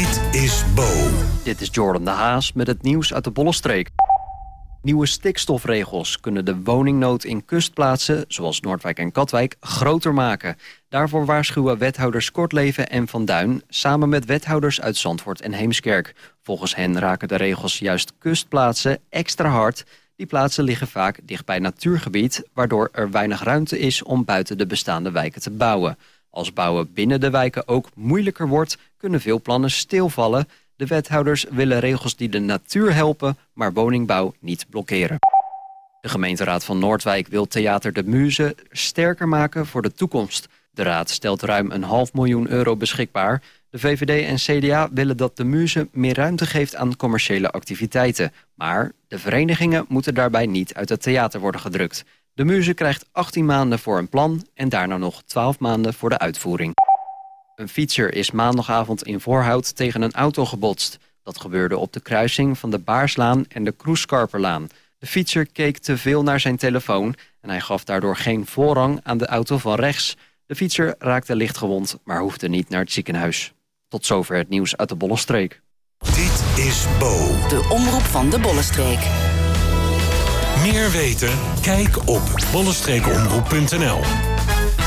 Dit is Bo. Dit is Jordan de Haas met het nieuws uit de Bollenstreek. Nieuwe stikstofregels kunnen de woningnood in kustplaatsen, zoals Noordwijk en Katwijk, groter maken. Daarvoor waarschuwen wethouders Kortleven en Van Duin samen met wethouders uit Zandvoort en Heemskerk. Volgens hen raken de regels juist kustplaatsen extra hard. Die plaatsen liggen vaak dicht bij natuurgebied, waardoor er weinig ruimte is om buiten de bestaande wijken te bouwen. Als bouwen binnen de wijken ook moeilijker wordt, kunnen veel plannen stilvallen. De wethouders willen regels die de natuur helpen, maar woningbouw niet blokkeren. De gemeenteraad van Noordwijk wil Theater de Muze sterker maken voor de toekomst. De raad stelt ruim €500.000 beschikbaar. De VVD en CDA willen dat de Muze meer ruimte geeft aan commerciële activiteiten. Maar de verenigingen moeten daarbij niet uit het theater worden gedrukt. De Muze krijgt 18 maanden voor een plan en daarna nog 12 maanden voor de uitvoering. Een fietser is maandagavond in Voorhout tegen een auto gebotst. Dat gebeurde op de kruising van de Baarslaan en de Kroeskarperlaan. De fietser keek te veel naar zijn telefoon en hij gaf daardoor geen voorrang aan de auto van rechts. De fietser raakte lichtgewond, maar hoefde niet naar het ziekenhuis. Tot zover het nieuws uit de Bollenstreek. Dit is Bo. De omroep van de Bollenstreek. Meer weten? Kijk op bollenstreekomroep.nl.